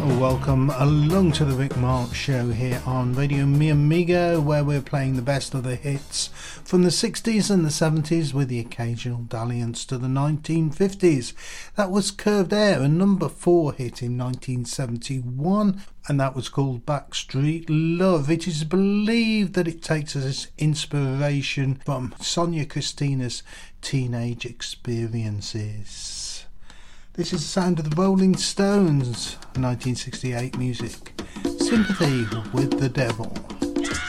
Welcome along to the Rick Mark Show here on Radio Mi Amigo, where we're playing the best of the hits from the 60s and the 70s with the occasional dalliance to the 1950s. That was Curved Air, a number 4 hit in 1971, and that was called Backstreet Love. It is believed that it takes its inspiration from Sonia Christina's teenage experiences. This is the sound of the Rolling Stones, 1968 music. Sympathy with the Devil.